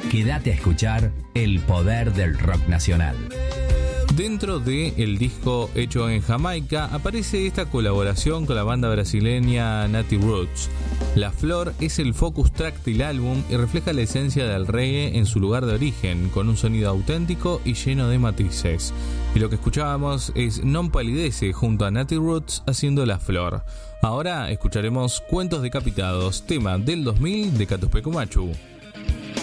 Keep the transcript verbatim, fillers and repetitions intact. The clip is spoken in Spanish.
Quédate a escuchar el poder del rock nacional. Dentro del disco hecho en Jamaica aparece esta colaboración con la banda brasileña Natty Roots. La Flor es el focus track del álbum y refleja la esencia del reggae en su lugar de origen, con un sonido auténtico y lleno de matices. Y lo que escuchábamos es Non Palidece junto a Natty Roots haciendo La Flor. Ahora escucharemos Cuentos Decapitados, tema del dos mil de Catupecu Machu.